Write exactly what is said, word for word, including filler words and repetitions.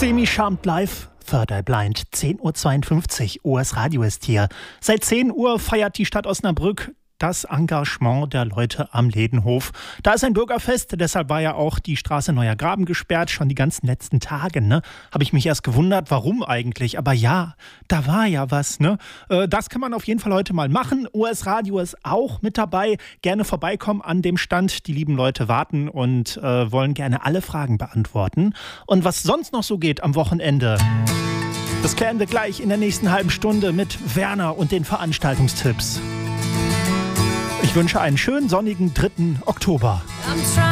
Semi Charmed Live, Third Eye Blind, zehn Uhr zweiundfünfzig, O S Radio ist hier. Seit zehn Uhr feiert die Stadt Osnabrück das Engagement der Leute am Ledenhof. Da ist ein Bürgerfest, deshalb war ja auch die Straße Neuer Graben gesperrt, schon die ganzen letzten Tage, ne? Habe ich mich erst gewundert, warum eigentlich, aber ja, da war ja was, ne? Äh, das kann man auf jeden Fall heute mal machen. O S Radio ist auch mit dabei, gerne vorbeikommen an dem Stand. Die lieben Leute warten und äh, wollen gerne alle Fragen beantworten. Und was sonst noch so geht am Wochenende, das klären wir gleich in der nächsten halben Stunde mit Werner und den Veranstaltungstipps. Ich wünsche einen schönen sonnigen dritten Oktober.